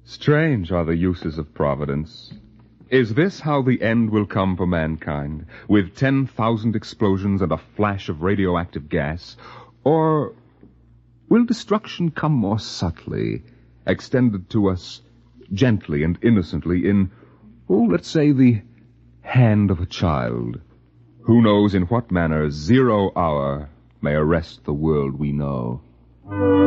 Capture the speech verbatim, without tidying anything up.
Strange are the uses of Providence. Is this how the end will come for mankind, with ten thousand explosions and a flash of radioactive gas? Or will destruction come more subtly, extended to us gently and innocently in, oh, let's say, the hand of a child? Who knows in what manner zero hour may arrest the world we know?